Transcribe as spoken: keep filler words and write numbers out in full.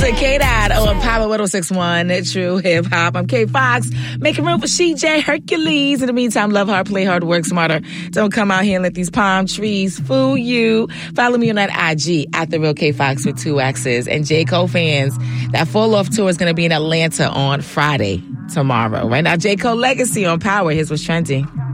to K-Dot on Power one oh six point one, True Hip Hop. I'm K Fox, making room for C J Hercules. In the meantime, love hard, play hard, work smarter. Don't come out here and let these palm trees fool you. Follow me on that I G at The Real K Fox with two X's. And J. Cole fans, that Fall Off tour is going to be in Atlanta on Friday, tomorrow. Right now, J. Cole Legacy on Power. Here's what's trending.